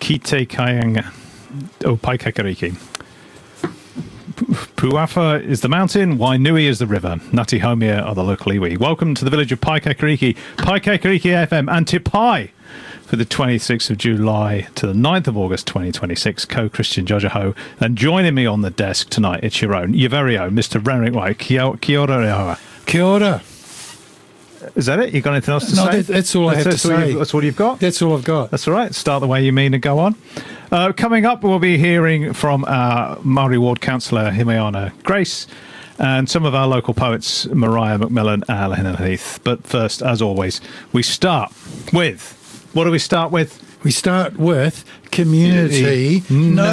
Kite Kayang o Paikakariki. Puafa is the mountain, Wainui is the river, Ngati Homia are the local iwi. Welcome to the village of Paikakariki, Paikakariki FM, and Te Pai for the 26th of July to the 9th of August 2026. Co-Christian Jojaho, and joining me on the desk tonight, it's your very own, Mr. Renwick White. Kia ora rehawa. Kia ora. Is that it? You got anything else to say? No, that's all I have to say. That's all you've got? That's all I've got. That's all right. Start the way you mean and go on. Coming up, we'll be hearing from our Māori Ward Councillor, Himeana Grace, and some of our local poets, Mariah McMillan and Lahina Heath. But first, as always, we start with... What do we start with? We start with community.